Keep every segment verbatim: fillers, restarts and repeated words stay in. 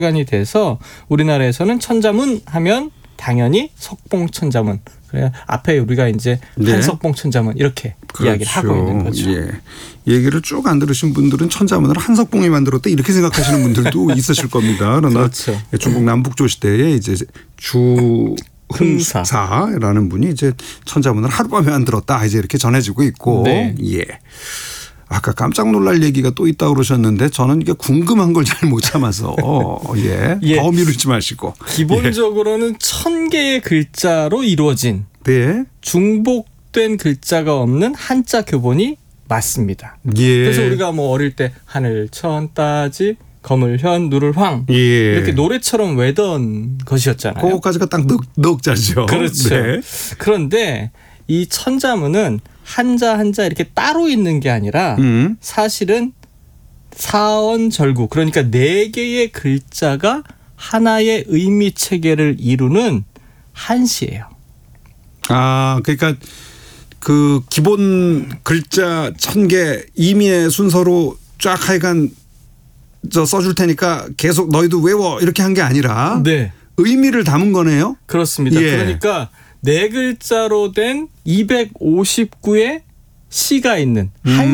이 돼서 우리나라에서는 천자문 하면 당연히 석봉천자문. 그래 앞에 우리가 이제 네. 한석봉천자문 이렇게 그렇죠. 이야기를 하고 있는 거죠. 예. 얘기를 쭉 안 들으신 분들은 천자문을 한석봉이 만들었다 이렇게 생각하시는 분들도 있으실 겁니다. 그러나 그렇죠. 중국 남북조 시대에 이제 주 흥사라는 분이 이제 천자문을 하룻밤에 만들었다 이제 이렇게 전해지고 있고, 네. 예. 아까 깜짝 놀랄 얘기가 또 있다고 그러셨는데 저는 이게 궁금한 걸 잘 못 참아서 예. 예. 더 미루지 마시고. 기본적으로는 예. 천 개의 글자로 이루어진 네. 중복된 글자가 없는 한자 교본이 맞습니다. 예. 그래서 우리가 뭐 어릴 때 하늘 천 따지 거물현 누를 황 예. 이렇게 노래처럼 외던 것이었잖아요. 그거까지가 딱 넉, 넉 자죠. 그렇죠. 네. 그런데 이 천자문은 한자 한자 이렇게 따로 있는 게 아니라 음. 사실은 사언절구 그러니까 네 개의 글자가 하나의 의미 체계를 이루는 한시예요. 아, 그러니까 그 기본 글자 천 개 임의의 순서로 쫙 하여간 저 써줄 테니까 계속 너희도 외워 이렇게 한 게 아니라 네. 의미를 담은 거네요. 그렇습니다. 예. 그러니까 네 글자로 된 이백오십구의 시가 있는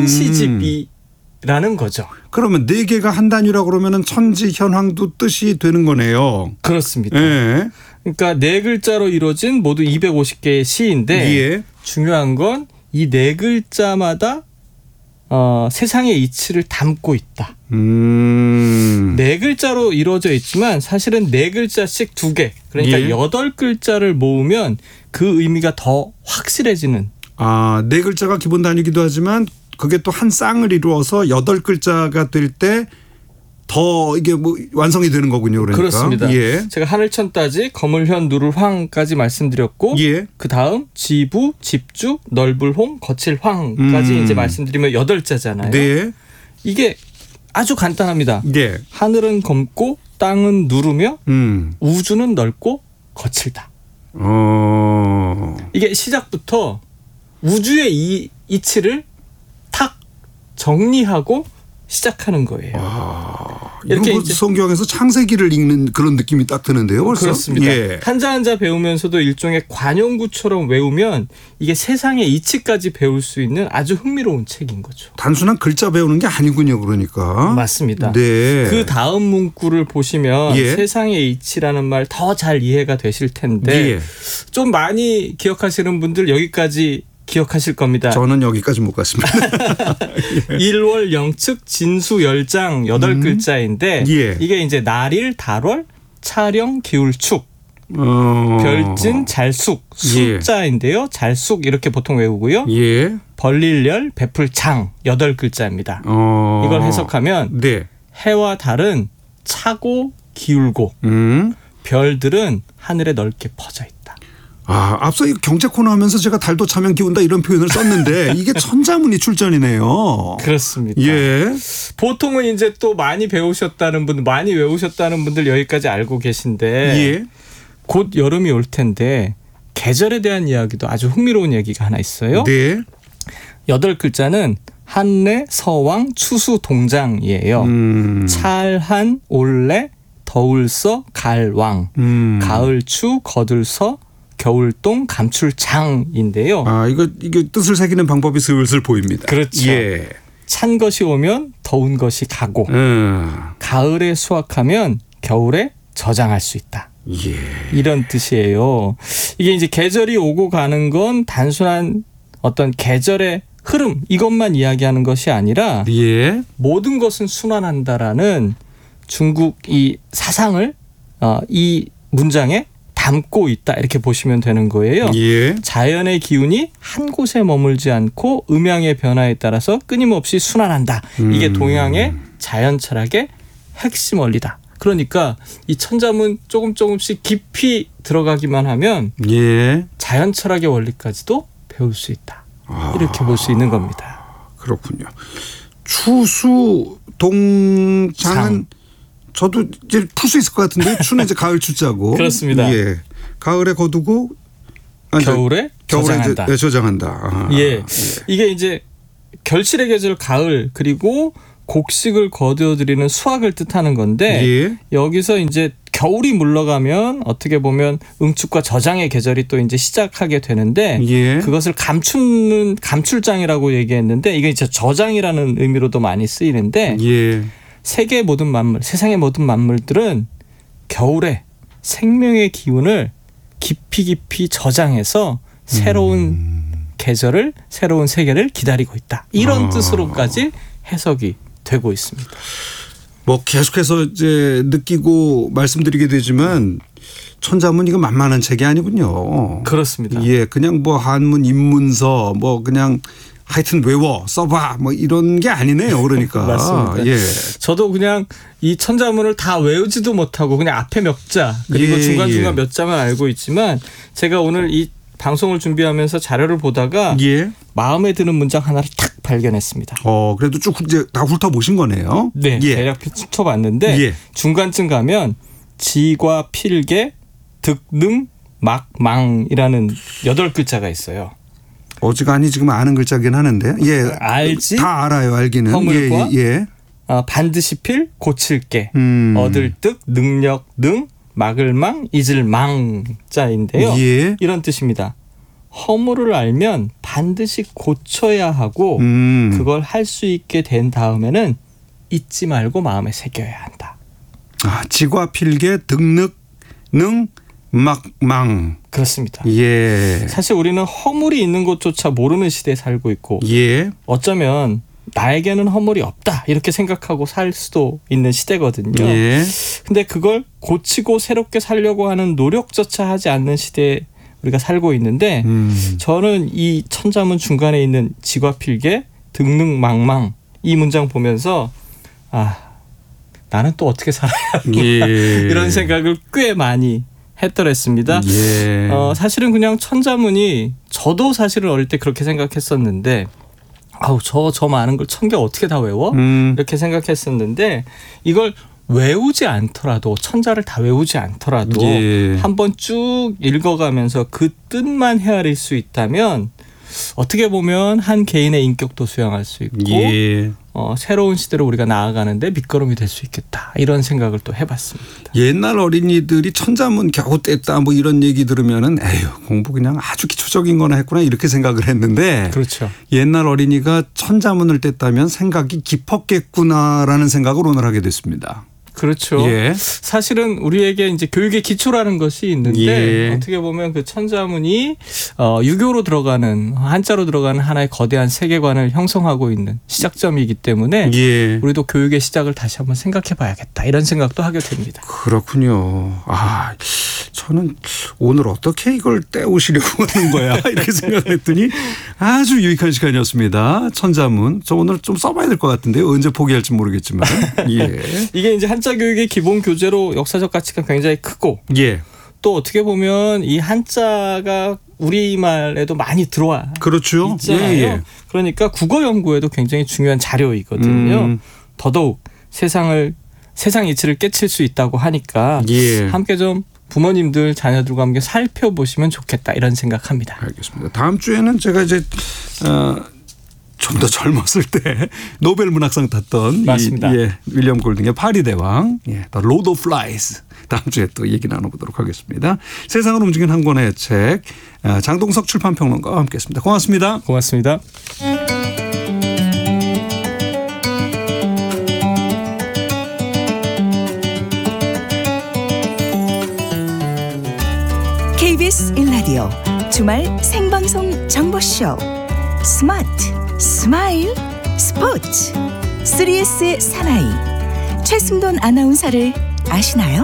한시집이라는 거죠. 그러면 네 개가 한 단위라고 그러면은 천지현황도 뜻이 되는 거네요. 그렇습니다. 예. 그러니까 네 글자로 이루어진 모두 이백오십 개의 시인데 예. 중요한 건 이 네 글자마다 어, 세상의 이치를 담고 있다. 음. 네 글자로 이루어져 있지만 사실은 네 글자씩 두 개. 그러니까 예. 여덟 글자를 모으면 그 의미가 더 확실해지는. 아, 네 글자가 기본 단위이기도 하지만 그게 또 한 쌍을 이루어서 여덟 글자가 될 때 더 이게 뭐 완성이 되는 거군요. 그러니까. 그렇습니다. 예. 제가 하늘천 따지 거물현 누를 황까지 말씀드렸고 예. 그 다음 지부, 집주, 넓을 홍, 거칠 황까지 음. 이제 말씀드리면 여덟 자잖아요. 네. 이게 아주 간단합니다. 예. 하늘은 검고 땅은 누르며 음. 우주는 넓고 거칠다. 어. 이게 시작부터 우주의 이 이치를 탁 정리하고 시작하는 거예요. 아, 이렇게 이렇게 성경에서 창세기를 읽는 그런 느낌이 딱 드는데요. 벌써? 그렇습니다. 예. 한자 한자 배우면서도 일종의 관용구처럼 외우면 이게 세상의 이치까지 배울 수 있는 아주 흥미로운 책인 거죠. 단순한 글자 배우는 게 아니군요. 그러니까. 맞습니다. 네. 그 다음 문구를 보시면 예. 세상의 이치라는 말 더 잘 이해가 되실 텐데 예. 좀 많이 기억하시는 분들 여기까지 기억하실 겁니다. 저는 여기까지 못 갔습니다. 예. 일월 영측 진수 열장 여덟 음. 글자인데 예. 이게 이제 날일 달월 촬영 기울축 어. 별진 잘숙 숫자인데요. 잘숙 이렇게 보통 외우고요. 예. 벌릴열 베풀장 여덟 글자입니다. 어. 이걸 해석하면 네. 해와 달은 차고 기울고 음. 별들은 하늘에 넓게 퍼져 있다. 아, 앞서 이 경제 코너 하면서 제가 달도 차면 기운다 이런 표현을 썼는데 이게 천자문이 출전이네요. 그렇습니다. 예. 보통은 이제 또 많이 배우셨다는 분들, 많이 외우셨다는 분들 여기까지 알고 계신데 예. 곧 여름이 올 텐데 계절에 대한 이야기도 아주 흥미로운 얘기가 하나 있어요. 네. 여덟 글자는 한래, 서왕, 추수, 동장이에요. 음. 찰한, 올래, 더울서, 갈왕, 음. 가을추, 거들서, 겨울동, 감출장인데요. 아, 이거 이게 뜻을 새기는 방법이 슬슬 보입니다. 그렇죠. 예. 찬 것이 오면 더운 것이 가고 음. 가을에 수확하면 겨울에 저장할 수 있다. 예. 이런 뜻이에요. 이게 이제 계절이 오고 가는 건 단순한 어떤 계절의 흐름 이것만 이야기하는 것이 아니라 예. 모든 것은 순환한다라는 중국 이 사상을 어, 이 문장에 담고 있다 이렇게 보시면 되는 거예요. 예. 자연의 기운이 한 곳에 머물지 않고 음양의 변화에 따라서 끊임없이 순환한다. 음. 이게 동양의 자연 철학의 핵심 원리다. 그러니까 이 천자문 조금 조금씩 깊이 들어가기만 하면 예. 자연 철학의 원리까지도 배울 수 있다. 아. 이렇게 볼 수 있는 겁니다. 그렇군요. 추수 동장은 장. 저도 이제 풀 수 있을 것 같은데 추는 이제 가을 추자고. 그렇습니다. 예. 가을에 거두고 아니, 겨울에 겨울에 저장한다. 이제, 예, 저장한다. 아, 예. 이게 이제 결실의 계절 가을 그리고 곡식을 거두어들이는 수확을 뜻하는 건데 예. 여기서 이제 겨울이 물러가면 어떻게 보면 응축과 저장의 계절이 또 이제 시작하게 되는데 예. 그것을 감추는 감출장이라고 얘기했는데 이게 이제 저장이라는 의미로도 많이 쓰이는데 예. 세계의 모든 만물, 세상의 모든 만물들은 겨울에 생명의 기운을 깊이 깊이 저장해서 새로운 음. 계절을 새로운 세계를 기다리고 있다. 이런 아. 뜻으로까지 해석이 되고 있습니다. 뭐 계속해서 이제 느끼고 말씀드리게 되지만 천자문 이거 만만한 책이 아니군요. 그렇습니다. 예, 그냥 뭐 한문 입문서 뭐 그냥 하여튼 외워 써봐 뭐 이런 게 아니네요. 그러니까. 맞습니다. 예. 저도 그냥 이 천자문을 다 외우지도 못하고 그냥 앞에 몇 자 그리고 예, 중간중간 예. 몇 자만 알고 있지만 제가 오늘 이 방송을 준비하면서 자료를 보다가 예. 마음에 드는 문장 하나를 탁 발견했습니다. 어, 그래도 쭉 이제 다 훑어보신 거네요. 네, 예. 대략 훑어봤는데 예. 중간쯤 가면 지과 필계 득능 막망이라는 여덟 글자가 있어요. 어지간히 지금 아는 글자긴 하는데. 예. 알지? 다 알아요. 알기는. 허물과? 예. 예. 예. 아, 반드시 필 고칠게 음. 얻을 득 능력 능 막을 망 잊을 망자인데요. 예. 이런 뜻입니다. 허물을 알면 반드시 고쳐야 하고 음. 그걸 할 수 있게 된 다음에는 잊지 말고 마음에 새겨야 한다. 아, 지과 필계 득능 능 막망. 그렇습니다. 예. 사실 우리는 허물이 있는 것조차 모르는 시대에 살고 있고 예. 어쩌면 나에게는 허물이 없다 이렇게 생각하고 살 수도 있는 시대거든요. 예. 근데 그걸 고치고 새롭게 살려고 하는 노력조차 하지 않는 시대에 우리가 살고 있는데 음. 저는 이 천자문 중간에 있는 지과필계 등능망망 이 문장 보면서 아 나는 또 어떻게 살아야 하나 예. 이런 생각을 꽤 많이 했더랬습니다. 예. 어, 사실은 그냥 천자문이 저도 사실은 어릴 때 그렇게 생각했었는데 아우 저 저 많은 걸 천 개 어떻게 다 외워? 음. 이렇게 생각했었는데 이걸 외우지 않더라도 천자를 다 외우지 않더라도 예. 한번 쭉 읽어가면서 그 뜻만 헤아릴 수 있다면 어떻게 보면 한 개인의 인격도 수양할 수 있고 예. 어, 새로운 시대로 우리가 나아가는데 밑거름이 될 수 있겠다 이런 생각을 또 해봤습니다. 옛날 어린이들이 천자문 겨우 뗐다 뭐 이런 얘기 들으면은 에휴 공부 그냥 아주 기초적인 거나 했구나 이렇게 생각을 했는데 그렇죠. 옛날 어린이가 천자문을 뗐다면 생각이 깊었겠구나라는 생각을 오늘 하게 됐습니다. 그렇죠. 예. 사실은 우리에게 이제 교육의 기초라는 것이 있는데 예. 어떻게 보면 그 천자문이 어, 유교로 들어가는 한자로 들어가는 하나의 거대한 세계관을 형성하고 있는 시작점이기 때문에 예. 우리도 교육의 시작을 다시 한번 생각해봐야겠다 이런 생각도 하게 됩니다. 그렇군요. 아, 저는 오늘 어떻게 이걸 떼우시려고 하는 거야 이렇게 생각했더니 아주 유익한 시간이었습니다. 천자문. 저 오늘 좀 써봐야 될 것 같은데요. 언제 포기할지 모르겠지만. 예. 이게 이제 한자 교육의 기본 교재로 역사적 가치가 굉장히 크고 예. 또 어떻게 보면 이 한자가 우리말에도 많이 들어와 그렇죠. 있잖아요. 예, 예. 그러니까 국어 연구에도 굉장히 중요한 자료이거든요. 음. 더더욱 세상을 세상 이치를 깨칠 수 있다고 하니까 예. 함께 좀 부모님들 자녀들과 함께 살펴보시면 좋겠다 이런 생각합니다. 알겠습니다. 다음 주에는 제가 이제 어, 좀 더 젊었을 때 노벨 문학상 탔던 맞습니다. 이, 예, 윌리엄 골딩의 파리 대왕, 예, The Lord of Flies 다음 주에 또 얘기 나눠보도록 하겠습니다. 세상을 움직이는 한 권의 책 장동석 출판평론가와 함께했습니다. 고맙습니다. 고맙습니다. 케이비에스 일 라디오 주말 생방송 정보쇼 스마트 스마일 스포츠 쓰리에스의 사나이 최승돈 아나운서를 아시나요?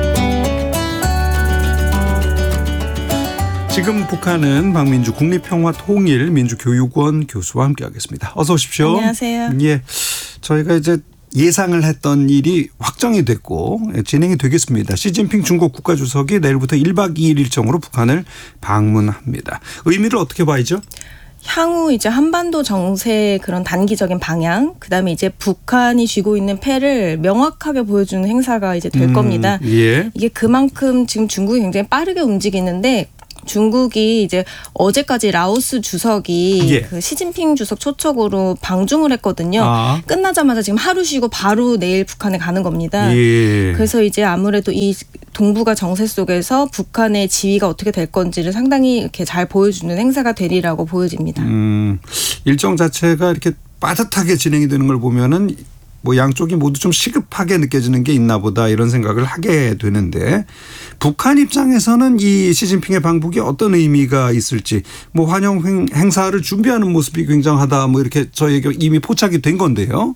지금 북한은 박민주 국립평화통일민주교육원 교수와 함께하겠습니다. 어서 오십시오. 안녕하세요. 예, 저희가 이제 예상을 했던 일이 확정이 됐고 진행이 되겠습니다. 시진핑 중국 국가주석이 내일부터 일 박 이 일 일정으로 북한을 방문합니다. 의미를 어떻게 봐야죠? 향후 이제 한반도 정세의 그런 단기적인 방향, 그다음에 이제 북한이 쥐고 있는 패를 명확하게 보여주는 행사가 이제 될 음, 겁니다. 예. 이게 그만큼 지금 중국이 굉장히 빠르게 움직이는데 중국이 이제 어제까지 라오스 주석이 예. 그 시진핑 주석 초청으로 방중을 했거든요. 아. 끝나자마자 지금 하루 쉬고 바로 내일 북한에 가는 겁니다. 예. 그래서 이제 아무래도 이 동북아 정세 속에서 북한의 지위가 어떻게 될 건지를 상당히 이렇게 잘 보여주는 행사가 되리라고 보여집니다. 음, 일정 자체가 이렇게 빠듯하게 진행이 되는 걸 보면은 뭐 양쪽이 모두 좀 시급하게 느껴지는 게 있나 보다 이런 생각을 하게 되는데 북한 입장에서는 이 시진핑의 방북이 어떤 의미가 있을지 뭐 환영 행- 행사를 준비하는 모습이 굉장하다 뭐 이렇게 저에게 이미 포착이 된 건데요.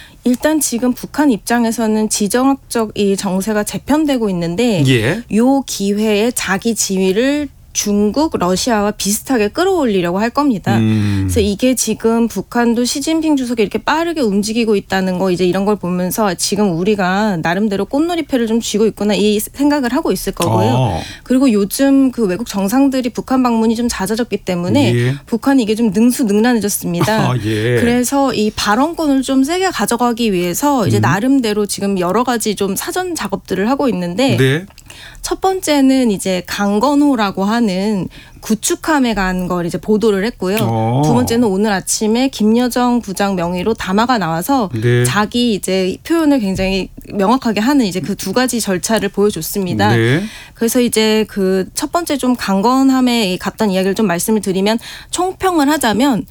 일단 지금 북한 입장에서는 지정학적 이 정세가 재편되고 있는데 예. 요 기회에 자기 지위를 중국, 러시아와 비슷하게 끌어올리려고 할 겁니다. 음. 그래서 이게 지금 북한도 시진핑 주석이 이렇게 빠르게 움직이고 있다는 거 이제 이런 걸 보면서 지금 우리가 나름대로 꽃놀이패를 좀 쥐고 있구나 이 생각을 하고 있을 거고요. 어. 그리고 요즘 그 외국 정상들이 북한 방문이 좀 잦아졌기 때문에 예. 북한이 이게 좀 능수능란해졌습니다. 아, 예. 그래서 이 발언권을 좀 세게 가져가기 위해서 이제 음. 나름대로 지금 여러 가지 좀 사전 작업들을 하고 있는데 네. 첫 번째는 이제 강건호라고 하는 구축함에 간 걸 이제 보도를 했고요. 어. 두 번째는 오늘 아침에 김여정 부장 명의로 담화가 나와서 네. 자기 이제 표현을 굉장히 명확하게 하는 이제 그 두 가지 절차를 보여줬습니다. 네. 그래서 이제 그 첫 번째 좀 강건함에 갔던 이야기를 좀 말씀을 드리면 총평을 하자면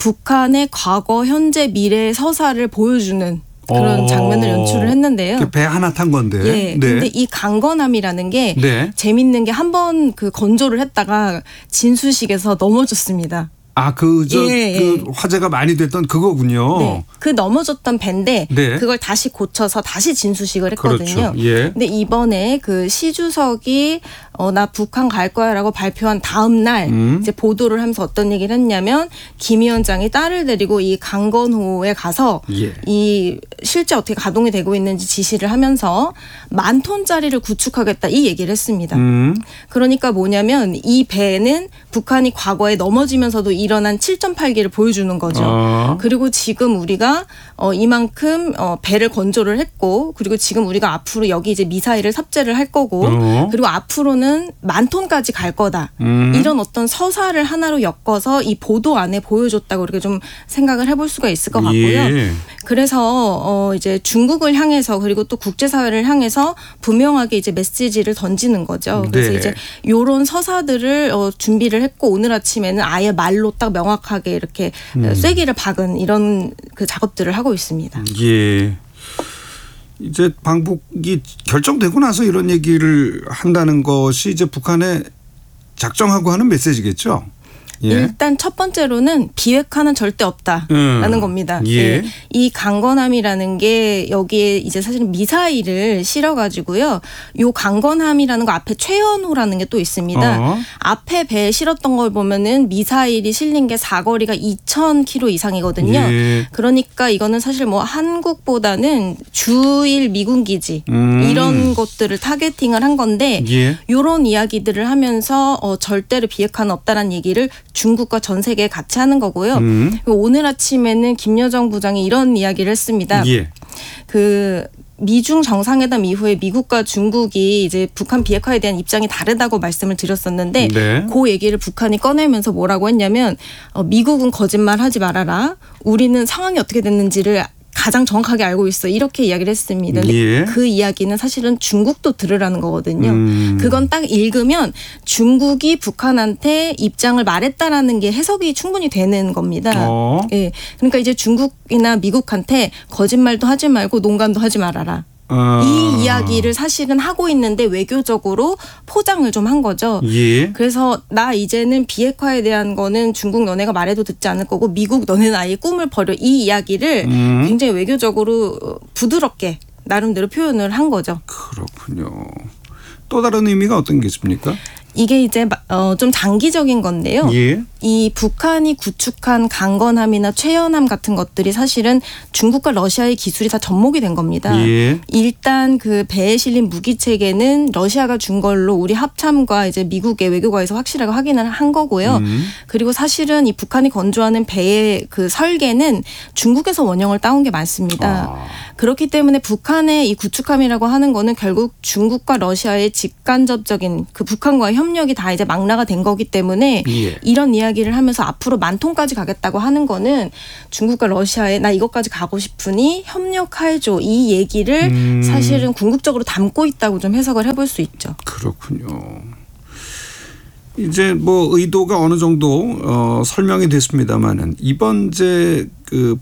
북한의 과거, 현재, 미래의 서사를 보여주는 그런 어. 장면을 연출을 했는데요. 배 하나 탄 건데. 예. 근데 이 강건함이라는 게 네. 재밌는 게 한 번 그 건조를 했다가 진수식에서 넘어졌습니다. 아, 그, 저, 예, 그 예. 화제가 많이 됐던 그거군요. 네. 그 넘어졌던 배인데 네. 그걸 다시 고쳐서 다시 진수식을 했거든요. 그렇죠. 예. 근데 이번에 그 시 주석이 어, 나 북한 갈 거야라고 발표한 다음 날 음. 이제 보도를 하면서 어떤 얘기를 했냐면 김 위원장이 딸을 데리고 이 강건호에 가서 예. 이 실제 어떻게 가동이 되고 있는지 지시를 하면서 만 톤짜리를 구축하겠다 이 얘기를 했습니다. 음. 그러니까 뭐냐면 이 배는 북한이 과거에 넘어지면서도 일어난 칠 점 팔 기를 보여주는 거죠. 아. 그리고 지금 우리가 어 이만큼 어 배를 건조를 했고 그리고 지금 우리가 앞으로 여기 이제 미사일을 탑재를 할 거고 어. 그리고 앞으로는 만 톤까지 갈 거다. 음. 이런 어떤 서사를 하나로 엮어서 이 보도 안에 보여줬다고 이렇게 좀 생각을 해볼 수가 있을 것 같고요. 예. 그래서 어 이제 중국을 향해서 그리고 또 국제사회를 향해서 분명하게 이제 메시지를 던지는 거죠. 그래서 네. 이제 요런 서사들을 어 준비를 했고 오늘 아침에는 아예 말로 딱 명확하게 이렇게 음. 쐐기를 박은 이런 그 작업들을 하고 있습니다. 예. 이제 방북이 결정되고 나서 이런 얘기를 한다는 것이 이제 북한에 작정하고 하는 메시지겠죠. 예. 일단 첫 번째로는 비핵화는 절대 없다라는 음. 겁니다. 예. 예. 이 강건함이라는 게 여기에 이제 사실 미사일을 실어가지고요. 요 강건함이라는 거 앞에 최연호라는 게 또 있습니다. 어. 앞에 배에 실었던 걸 보면은 미사일이 실린 게 사거리가 이천 킬로미터 이상이거든요. 예. 그러니까 이거는 사실 뭐 한국보다는 주일 미군 기지 음. 이런 것들을 타겟팅을 한 건데 예. 이런 이야기들을 하면서 어, 절대로 비핵화는 없다라는 얘기를 중국과 전 세계에 같이 하는 거고요. 음. 오늘 아침에는 김여정 부장이 이런 이야기를 했습니다. 예. 그 미중 정상회담 이후에 미국과 중국이 이제 북한 비핵화에 대한 입장이 다르다고 말씀을 드렸었는데 네. 그 얘기를 북한이 꺼내면서 뭐라고 했냐면 어, 미국은 거짓말하지 말아라. 우리는 상황이 어떻게 됐는지를 가장 정확하게 알고 있어. 이렇게 이야기를 했습니다. 근데 예. 그 이야기는 사실은 중국도 들으라는 거거든요. 음. 그건 딱 읽으면 중국이 북한한테 입장을 말했다라는 게 해석이 충분히 되는 겁니다. 어. 예. 그러니까 이제 중국이나 미국한테 거짓말도 하지 말고 농간도 하지 말아라. 어. 이 이야기를 사실은 하고 있는데 외교적으로 포장을 좀 한 거죠. 예. 그래서 나 이제는 비핵화에 대한 거는 중국 너네가 말해도 듣지 않을 거고 미국 너네는 아예 꿈을 버려. 이 이야기를 음. 굉장히 외교적으로 부드럽게 나름대로 표현을 한 거죠. 그렇군요. 또 다른 의미가 어떤 게 있습니까? 이게 이제 어, 좀 장기적인 건데요. 예. 이 북한이 구축한 강건함이나 최연함 같은 것들이 사실은 중국과 러시아의 기술이 다 접목이 된 겁니다. 예. 일단 그 배에 실린 무기 체계는 러시아가 준 걸로 우리 합참과 이제 미국의 외교관에서 확실하게 확인을 한 거고요. 음. 그리고 사실은 이 북한이 건조하는 배의 그 설계는 중국에서 원형을 따온 게 많습니다. 아. 그렇기 때문에 북한의 이 구축함이라고 하는 거는 결국 중국과 러시아의 직간접적인 그 북한과의 협력이 다 이제 망라가 된 거기 때문에 예. 이런 이야기를 하면서 앞으로 만통까지 가겠다고 하는 거는 중국과 러시아에 나 이것까지 가고 싶으니 협력해줘 이 얘기를 음. 사실은 궁극적으로 담고 있다고 좀 해석을 해볼 수 있죠. 그렇군요. 이제 뭐 의도가 어느 정도 어, 설명이 됐습니다만은 이번 이제 그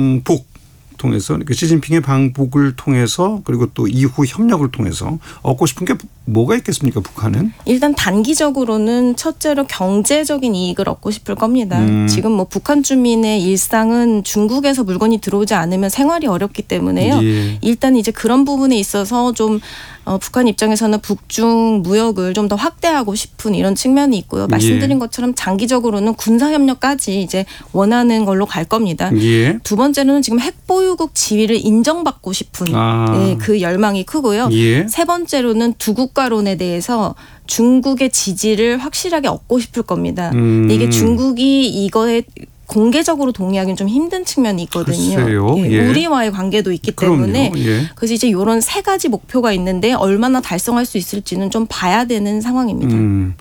방북 통해서 그 시진핑의 방북을 통해서 그리고 또 이후 협력을 통해서 얻고 싶은 게 뭐가 있겠습니까, 북한은? 일단 단기적으로는 첫째로 경제적인 이익을 얻고 싶을 겁니다. 음. 지금 뭐 북한 주민의 일상은 중국에서 물건이 들어오지 않으면 생활이 어렵기 때문에요. 예. 일단 이제 그런 부분에 있어서 좀 어, 북한 입장에서는 북중 무역을 좀 더 확대하고 싶은 이런 측면이 있고요. 말씀드린 예. 것처럼 장기적으로는 군사 협력까지 이제 원하는 걸로 갈 겁니다. 예. 두 번째로는 지금 핵보유국 지위를 인정받고 싶은 아. 네, 그 열망이 크고요. 예. 세 번째로는 두 국가론에 대해서 중국의 지지를 확실하게 얻고 싶을 겁니다. 음. 근데 이게 중국이 이거에 공개적으로 동의하기는 좀 힘든 측면이 있거든요. 글쎄요. 예, 예. 우리와의 관계도 있기 그럼요. 때문에 예. 그래서 이제 이런 세 가지 목표가 있는데 얼마나 달성할 수 있을지는 좀 봐야 되는 상황입니다. 음.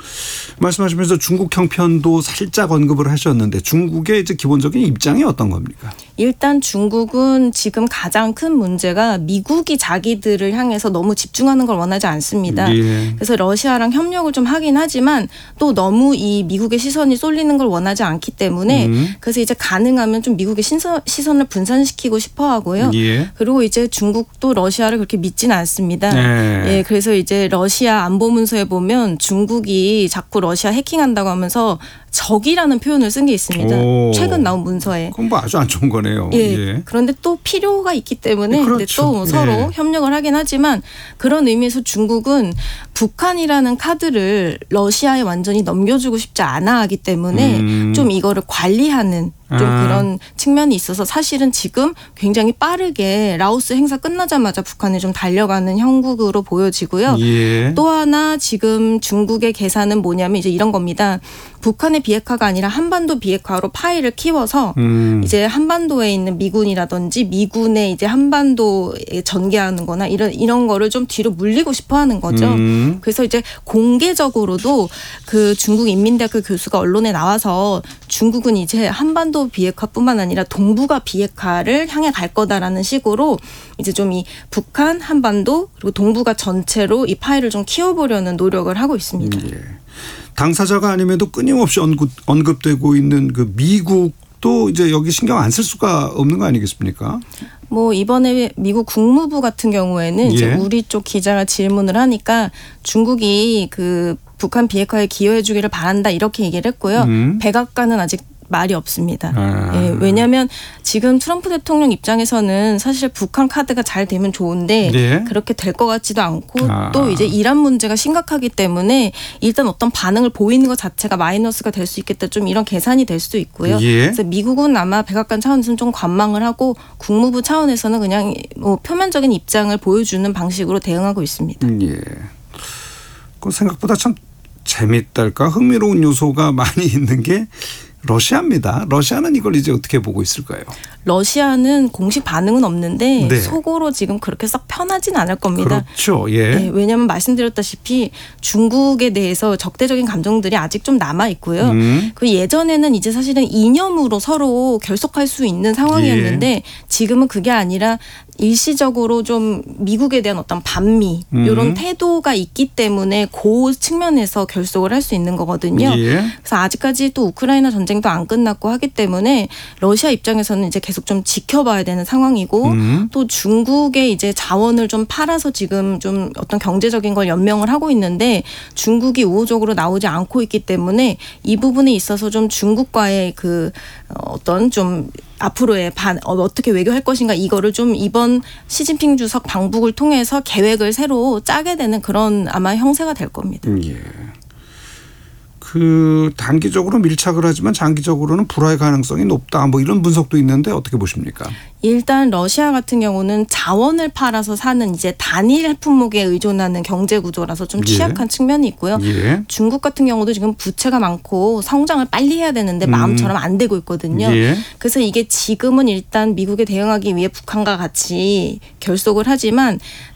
말씀하시면서 중국 형편도 살짝 언급을 하셨는데 중국의 이제 기본적인 입장이 어떤 겁니까? 일단 중국은 지금 가장 큰 문제가 미국이 자기들을 향해서 너무 집중하는 걸 원하지 않습니다. 예. 그래서 러시아랑 협력을 좀 하긴 하지만 또 너무 이 미국의 시선이 쏠리는 걸 원하지 않기 때문에 음. 그래서 이제 가능하면 좀 미국의 신선, 시선을 분산시키고 싶어 하고요. 예. 그리고 이제 중국도 러시아를 그렇게 믿지는 않습니다. 네. 예, 그래서 이제 러시아 안보 문서에 보면 중국이 자꾸 러시아 해킹한다고 하면서 적이라는 표현을 쓴 게 있습니다. 오. 최근 나온 문서에. 그건 뭐 아주 안 좋은 거네요. 예. 예. 그런데 또 필요가 있기 때문에 그렇죠. 근데 또 서로 예. 협력을 하긴 하지만 그런 의미에서 중국은 북한이라는 카드를 러시아에 완전히 넘겨주고 싶지 않아 하기 때문에 음. 좀 이거를 관리하는 좀 아. 그런 측면이 있어서 사실은 지금 굉장히 빠르게 라오스 행사 끝나자마자 북한에 좀 달려가는 형국으로 보여지고요. 예. 또 하나 지금 중국의 계산은 뭐냐면 이제 이런 겁니다. 북한의 비핵화가 아니라 한반도 비핵화로 파일을 키워서 음. 이제 한반도에 있는 미군이라든지 미군의 이제 한반도에 전개하는 거나 이런 이런 거를 좀 뒤로 물리고 싶어 하는 거죠. 음. 그래서 이제 공개적으로도 그 중국 인민대학교 교수가 언론에 나와서 중국은 이제 한반도 비핵화뿐만 아니라 동북아 비핵화를 향해 갈 거다라는 식으로 이제 좀 이 북한, 한반도 그리고 동북아 전체로 이 파일을 좀 키워보려는 노력을 하고 있습니다. 예. 당사자가 아님에도 끊임없이 언급, 언급되고 있는 그 미국도 이제 여기 신경 안 쓸 수가 없는 거 아니겠습니까? 뭐 이번에 미국 국무부 같은 경우에는 이제 예. 우리 쪽 기자가 질문을 하니까 중국이 그 북한 비핵화에 기여해 주기를 바란다 이렇게 얘기를 했고요. 음. 백악관은 아직 말이 없습니다. 아. 예, 왜냐하면 지금 트럼프 대통령 입장에서는 사실 북한 카드가 잘 되면 좋은데 네. 그렇게 될 것 같지도 않고 아. 또 이제 이란 문제가 심각하기 때문에 일단 어떤 반응을 보이는 것 자체가 마이너스가 될 수 있겠다. 좀 이런 계산이 될 수도 있고요. 예. 그래서 미국은 아마 백악관 차원에서는 좀 관망을 하고 국무부 차원에서는 그냥 뭐 표면적인 입장을 보여주는 방식으로 대응하고 있습니다. 음, 예. 그 생각보다 참 재밌달까 흥미로운 요소가 많이 있는 게 러시아입니다. 러시아는 이걸 이제 어떻게 보고 있을까요? 러시아는 공식 반응은 없는데 네. 속으로 지금 그렇게 썩 편하진 않을 겁니다. 그렇죠. 예. 네, 왜냐하면 말씀드렸다시피 중국에 대해서 적대적인 감정들이 아직 좀 남아 있고요. 음. 그 예전에는 이제 사실은 이념으로 서로 결속할 수 있는 상황이었는데 예. 지금은 그게 아니라 일시적으로 좀 미국에 대한 어떤 반미 음. 이런 태도가 있기 때문에 그 측면에서 결속을 할 수 있는 거거든요. 예. 그래서 아직까지 또 우크라이나 전쟁도 안 끝났고 하기 때문에 러시아 입장에서는 이제 계속 좀 지켜봐야 되는 상황이고 음. 또 중국의 이제 자원을 좀 팔아서 지금 좀 어떤 경제적인 걸 연명을 하고 있는데 중국이 우호적으로 나오지 않고 있기 때문에 이 부분에 있어서 좀 중국과의 그 어떤 좀 앞으로의 반 어, 어떻게 외교할 것인가 이거를 좀 이번 시진핑 주석 방북을 통해서 계획을 새로 짜게 되는 그런 아마 형세가 될 겁니다. 예. 그 단기적으로 밀착을 하지만 장기적으로는 불화의 가능성이 높다. 뭐 이런 분석도 있는데 어떻게 보십니까? 일단 러시아 같은 경우는 자원을 팔아서 사는 이제 단일 품목에 의존하는 경제 구조라서 좀 취약한 예. 측면이 있고요. 예. 중국 같은 경우도 지금 부채가 많고 성장을 빨리 해야 되는데 음. 마음처럼 안 되고 있거든요. 예. 그래서 이게 지금은 일단 미국에 대응하기 위해 북한과 같이 결속을 하지만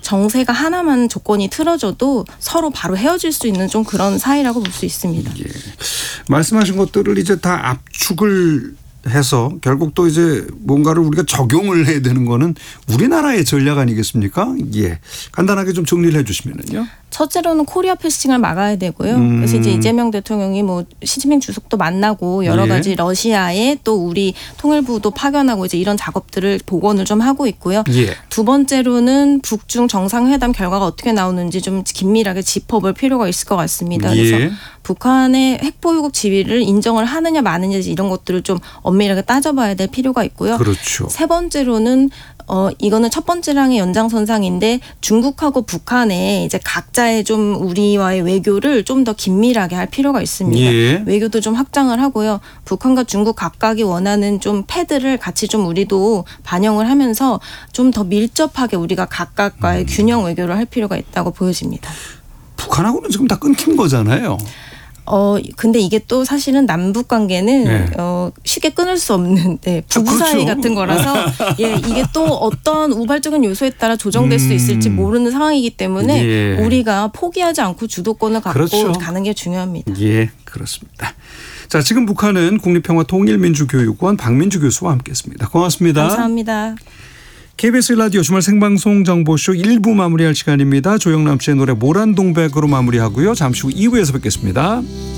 정세가 하나만 조건이 틀어져도 서로 바로 헤어질 수 있는 좀 그런 사이라고 볼 수 있습니다. 예. 말씀하신 것들을 이제 다 압축을 해서 결국 또 이제 뭔가를 우리가 적용을 해야 되는 거는 우리나라의 전략 아니겠습니까? 예. 간단하게 좀 정리를 해 주시면은요. 첫째로는 코리아 패스팅을 막아야 되고요. 음. 그래서 이제 이재명 대통령이 뭐 시진핑 주석도 만나고 여러 예. 가지 러시아에 또 우리 통일부도 파견하고 이제 이런 작업들을 복원을 좀 하고 있고요. 예. 두 번째로는 북중 정상회담 결과가 어떻게 나오는지 좀 긴밀하게 짚어볼 필요가 있을 것 같습니다. 그래서 예. 북한의 핵보유국 지위를 인정을 하느냐 마느냐 이런 것들을 좀 엄밀하게 따져봐야 될 필요가 있고요. 그렇죠. 세 번째로는 어 이거는 첫 번째랑의 연장선상인데 중국하고 북한의 이제 각자의 좀 우리와의 외교를 좀 더 긴밀하게 할 필요가 있습니다. 예. 외교도 좀 확장을 하고요. 북한과 중국 각각이 원하는 좀 패드를 같이 좀 우리도 반영을 하면서 좀 더 밀접하게 우리가 각각과의 음. 균형 외교를 할 필요가 있다고 보여집니다. 북한하고는 지금 다 끊긴 거잖아요. 어 근데 이게 또 사실은 남북 관계는 네. 어 쉽게 끊을 수 없는 네, 부부 아, 그렇죠. 사이 같은 거라서 예 이게 또 어떤 우발적인 요소에 따라 조정될 수 있을지 음. 모르는 상황이기 때문에 예. 우리가 포기하지 않고 주도권을 갖고 그렇죠. 가는 게 중요합니다. 예, 그렇습니다. 자, 지금 북한은 국립평화통일민주교육원 박민주 교수와 함께했습니다. 고맙습니다. 감사합니다. 케이비에스 라디오 주말 생방송 정보쇼 일 부 마무리할 시간입니다. 조영남 씨의 노래 모란동백으로 마무리하고요. 잠시 후 이 부에서 뵙겠습니다.